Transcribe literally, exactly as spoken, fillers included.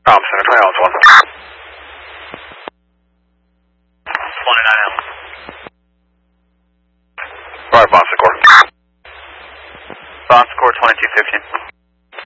Um, Center twenty Islands one. twenty-nine Islands. Alright, Bon Secours. Bon Secours twenty-two fifteen.